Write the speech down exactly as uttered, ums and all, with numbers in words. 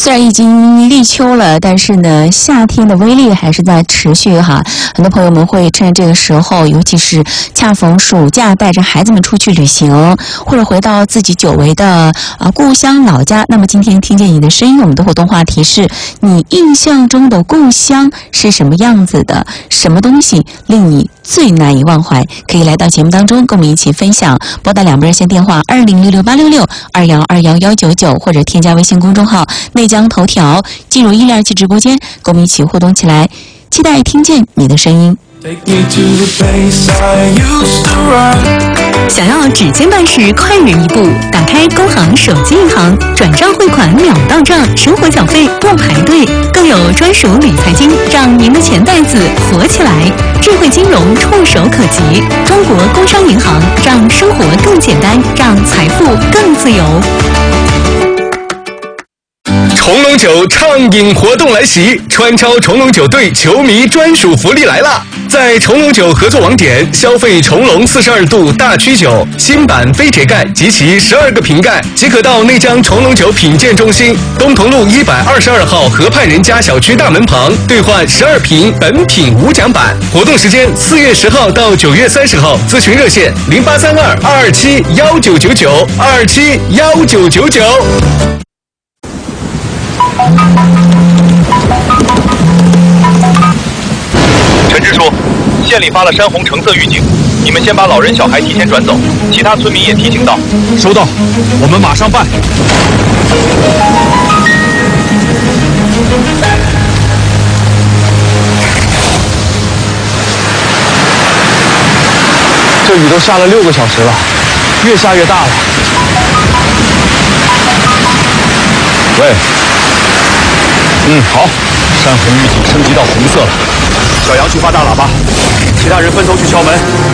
虽然已经立秋了，但是呢，夏天的威力还是在持续哈。很多朋友们会趁这个时候，尤其是恰逢暑假，带着孩子们出去旅行，或者回到自己久违的啊故乡老家。那么今天听见你的声音，我们的互动话题是：你印象中的故乡是什么样子的？什么东西令你最难以忘怀？可以来到节目当中跟我们一起分享。拨打两部热线电话二零六六八六六二幺二幺幺九九，或者添加微信公众号内江头条，进入一零二七直播间，跟我们一起互动起来。期待听见你的声音。 想要指尖办事快人一步，打开工行手机银行，转账汇款秒到账，生活缴费不排队，更有专属理财金，让您的钱袋子活起来。智慧金融触手可及，中国工商银行让生活更简单，让财富更自由。 重龙酒畅饮活动来袭，川超重龙酒队球迷专属福利来了！在重龙酒合作网点消费重龙四十二度大曲酒新版非铁盖及其十二个瓶盖，即可到内江重龙酒品鉴中心东同路一百二十二号河畔人家小区大门旁兑换十二瓶本品无奖版。活动时间四月十号到九月三十号，咨询热线零八三二二二七幺九九九二二七幺九九九。 陈支书，县里发了山洪橙色预警，你们先把老人小孩提前转走，其他村民也提醒到。 收到，我们马上办。这雨都下了六个小时了，越下越大了。喂，嗯，好，山洪预警升级到红色了。小杨去发大喇叭，其他人分头去敲门。